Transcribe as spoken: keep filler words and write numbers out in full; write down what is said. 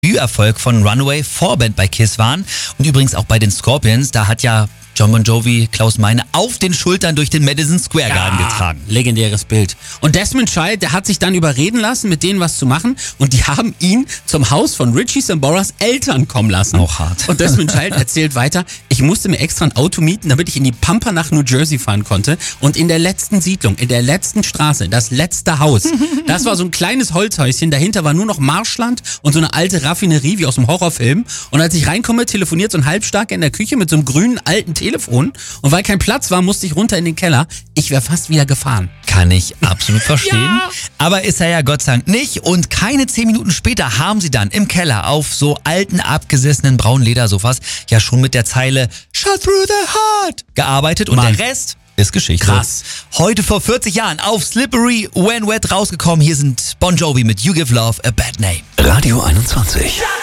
Debüterfolg von Runaway Vorband bei KISS waren und übrigens auch bei den Scorpions. Da hat ja Jon Bon Jovi Klaus Meine auf den Schultern durch den Madison Square Garden Ja, getragen. Legendäres Bild. Und Desmond Child, der hat sich dann überreden lassen, mit denen was zu machen. Und die haben ihn zum Haus von Richie Samboras Eltern kommen lassen. Auch hart. Und Desmond Child erzählt weiter, ich musste mir extra ein Auto mieten, damit ich in die Pampa nach New Jersey fahren konnte. Und in der letzten Siedlung, in der letzten Straße, das letzte Haus, das war so ein kleines Holzhäuschen. Dahinter war nur noch Marschland und so eine alte Raffinerie wie aus einem Horrorfilm. Und als ich reinkomme, telefoniert so ein Halbstarker in der Küche mit so einem grünen alten Telefon. Und weil kein Platz war, musste ich runter in den Keller. Ich wäre fast wieder gefahren. Kann ich absolut verstehen. Ja. Aber ist er ja Gott sei Dank nicht. Und keine zehn Minuten später haben sie dann im Keller auf so alten, abgesessenen braunen Ledersofas ja schon mit der Zeile Shut through the heart gearbeitet. Und Mann. der Rest ist Geschichte. Krass. Heute vor vierzig Jahren auf Slippery When Wet rausgekommen. Hier sind Bon Jovi mit You Give Love a Bad Name. Radio einundzwanzig.